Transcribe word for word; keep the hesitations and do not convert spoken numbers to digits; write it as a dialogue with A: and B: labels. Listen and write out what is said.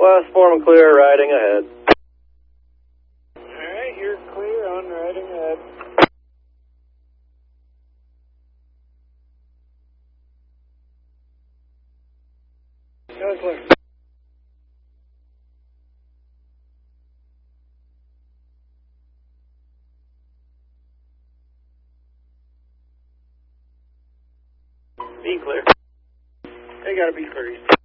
A: last form clear, riding ahead.
B: Alright, you're clear on riding ahead. Go clear. Be clear. They gotta be clear.